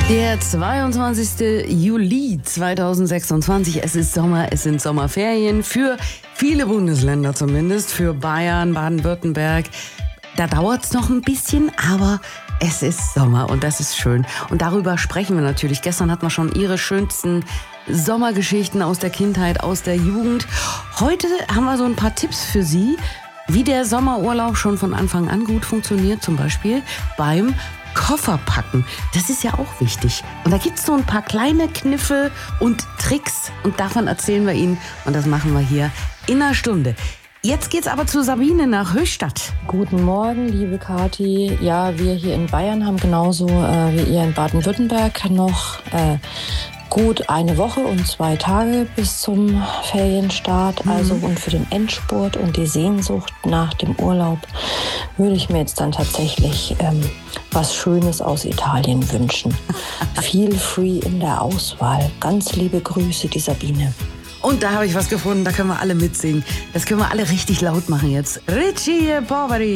Der 22. Juli 2026, es ist Sommer, es sind Sommerferien für viele Bundesländer zumindest, für Bayern, Baden-Württemberg. Da dauert es noch ein bisschen, aber es ist Sommer und das ist schön. Und darüber sprechen wir natürlich. Gestern hatten wir schon Ihre schönsten Sommergeschichten aus der Kindheit, aus der Jugend. Heute haben wir so ein paar Tipps für Sie, wie der Sommerurlaub schon von Anfang an gut funktioniert, zum Beispiel beim Koffer packen. Das ist ja auch wichtig. Und da gibt es so ein paar kleine Kniffe und Tricks und davon erzählen wir Ihnen und das machen wir hier in einer Stunde. Jetzt geht's aber zu Sabine nach Höchstadt. Guten Morgen, liebe Kathi. Ja, wir hier in Bayern haben genauso wie ihr in Baden-Württemberg noch gut eine Woche und 2 Tage bis zum Ferienstart. Also und für den Endspurt und die Sehnsucht nach dem Urlaub würde ich mir jetzt dann tatsächlich was Schönes aus Italien wünschen. Feel free in der Auswahl. Ganz liebe Grüße, die Sabine. Und da habe ich was gefunden, da können wir alle mitsingen. Das können wir alle richtig laut machen jetzt. Ricci e Poveri.